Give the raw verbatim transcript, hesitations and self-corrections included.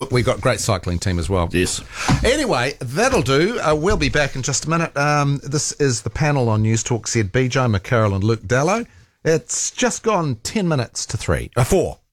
look, we've got a great cycling team as well. Yes. Anyway, that'll do. Uh, we'll be back in just a minute. Um, this is the panel on News Talk Z B, Joe McCarroll and Luke Dallow. It's just gone ten minutes to three. Uh, four.